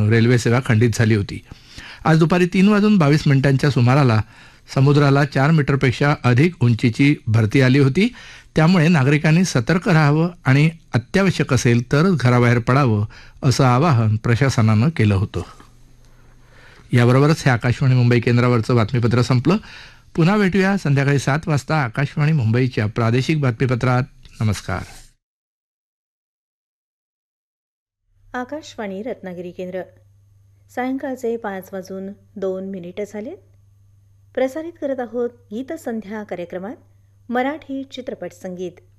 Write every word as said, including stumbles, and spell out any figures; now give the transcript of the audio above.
Railway सेवा खंडित झाली होती. आज दुपारी तीन वाजून बावीस मिनिटांच्या सुमाराला समुद्राला चार मीटरपेक्षा अधिक उंचीची भरती आली होती. त्यामुळे नागरिकांनी सतर्क राहावं आणि अत्यावश्यक असेल तरच घराबाहेर पडावं असं आवाहन प्रशासनानं केलं होतं. याबरोबरच हे आकाशवाणी मुंबई केंद्रावरचं बातमीपत्र संपलं. पुन्हा भेटूया संध्याकाळी सात वाजता आकाशवाणी मुंबईच्या प्रादेशिक बातमीपत्रात. नमस्कार. आकाशवाणी रत्नागिरी केंद्र. सायंकाळचे पाच वाजून दोन मिनिटं झालेत. प्रसारित करत आहोत गीतसंध्या कार्यक्रमात मराठी चित्रपट संगीत.